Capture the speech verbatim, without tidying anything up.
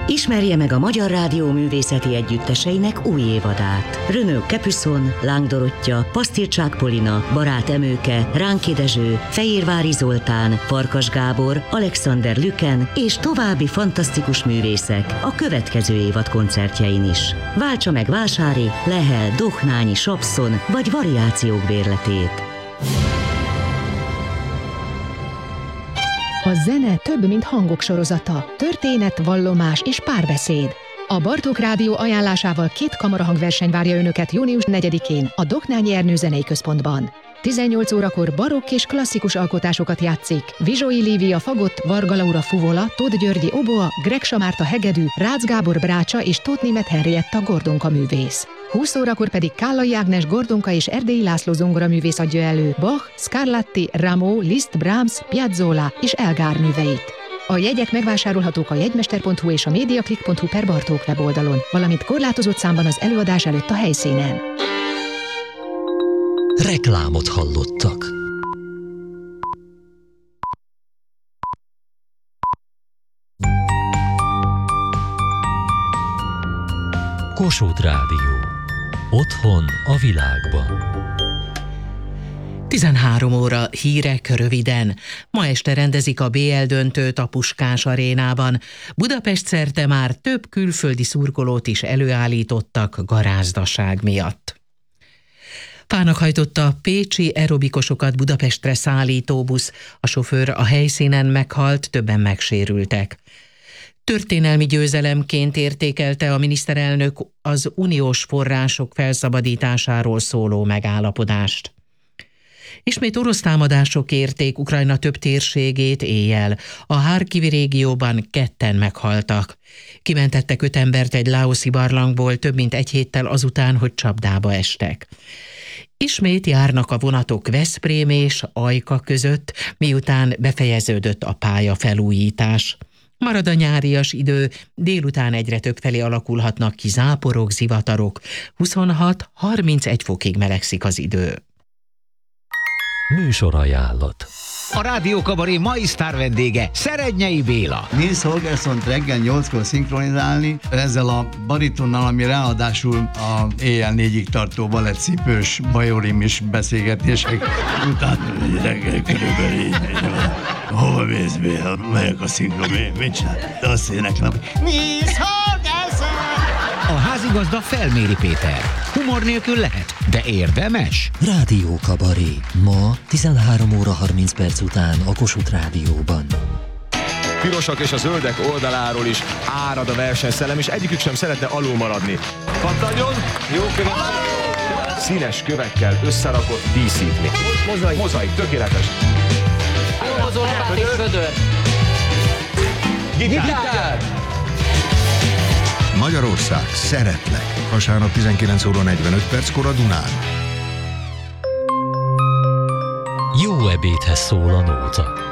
Ismerje meg a Magyar Rádió művészeti együtteseinek új évadát. Renaud Capuçon, Láng Dorottya, Pasztircsák Polina, Barát Emőke, Ránki Dezső, Fejérvári Zoltán, Farkas Gábor, Alexander Lüken és további fantasztikus művészek a következő évad koncertjein is. Váltsa meg Vásári, Lehel, Dohnányi, Sapszon vagy variációk bérletét. A zene több, mint hangok sorozata, történet, vallomás és párbeszéd. A Bartók Rádió ajánlásával két kamarahangverseny várja önöket június negyedikén a Dohnányi Ernő Zenei Központban. tizennyolc órakor barokk és klasszikus alkotásokat játszik Vizsói Lívia fagott, Varga Laura fuvola, Tóth Györgyi oboa, Gregsa Márta hegedű, Rácz Gábor brácsa és Tóth Németh Henrietta gordonka művész. húsz órakor pedig Kállai Ágnes gordonka és Erdélyi László zongoraművész adja elő Bach, Scarlatti, Rameau, Liszt, Brahms, Piazzolla és Elgar műveit. A jegyek megvásárolhatók a jegymester pont hu és a mediaclick pont hu per Bartók weboldalon, valamint korlátozott számban az előadás előtt a helyszínen. Reklámot hallottak. Kossuth Rádió. Otthon a világban. tizenhárom óra hírek röviden. Ma este rendezik a bé el döntőt a Puskás arénában. Budapest szerte már több külföldi szurkolót is előállítottak garázdaság miatt. Fának hajtotta a pécsi aerobikosokat Budapestre szállító busz. A sofőr a helyszínen meghalt, többen megsérültek. Történelmi győzelemként értékelte a miniszterelnök az uniós források felszabadításáról szóló megállapodást. Ismét orosz támadások érték Ukrajna több térségét éjjel. A Harkivi régióban ketten meghaltak. Kimentettek öt embert egy laoszi barlangból több mint egy héttel azután, hogy csapdába estek. Ismét járnak a vonatok Veszprém és Ajka között, miután befejeződött a pályafelújítás. Marad a nyárias idő, délután egyre többfelé alakulhatnak ki záporok, zivatarok. huszonhat-harmincegy fokig melegszik az idő. Műsorajánlat. A Rádió Kabaré mai sztár vendége Szerednyei Béla. Nils Holgerssont reggel nyolckor szinkronizálni, ezzel a baritonnal, ami ráadásul a éjjel négyig tartó balettcipős bajorim is beszélgetések után reggel körülbelül így. Hova mész, Béla? Melyek a szinkron? Mit csinál? De azt éneklem. Nils Holgersson! A házigazda Felméri Péter. Humor nélkül lehet, de érdemes. Rádió Kabaré. Ma tizenhárom óra harminc perc után a Kossuth Rádióban. Pirosak és a zöldek oldaláról is árad a versenyszellem, és egyikük sem szeretne alul maradni. Pattanjon! Jó követ! Színes kövekkel összerakott díszítmény. Mozaik. Mozaik, tökéletes. Jó mozolapát és vödör. Gitár! Gitár! Magyarország, szeretlek. Vasárnap tizenkilenc óra negyvenöt perckor a Dunán. Jó ebédhez szól a nóta.